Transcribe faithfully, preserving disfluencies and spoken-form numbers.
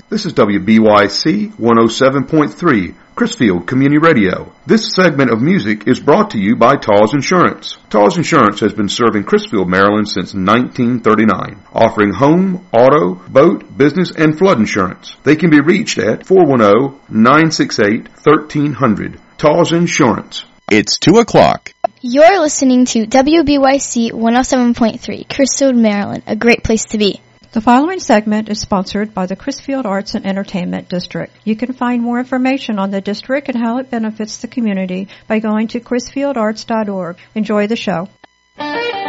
This is W B Y C one oh seven point three, Chrisfield Community Radio. This segment of music is brought to you by Taws Insurance. Taws Insurance has been serving Chrisfield, Maryland since nineteen thirty-nine, offering home, auto, boat, business, and flood insurance. They can be reached at four one zero, nine six eight, one three zero zero. Taws Insurance. It's two o'clock. You're listening to W B Y C one oh seven point three, Chrisfield, Maryland, a great place to be. The following segment is sponsored by the Chrisfield Arts and Entertainment District. You can find more information on the district and how it benefits the community by going to chrisfield arts dot org. Enjoy the show.